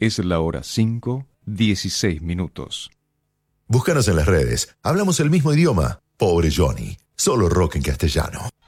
Es la hora 5:16. Búscanos en las redes. Hablamos el mismo idioma. Pobre Johnny. Solo rock en castellano.